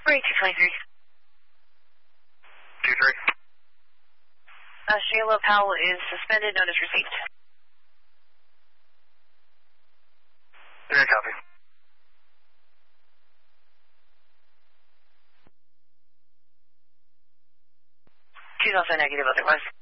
Freight 223. 23. Shayla Powell is suspended. Notice received. Yeah, copy. She's also negative otherwise.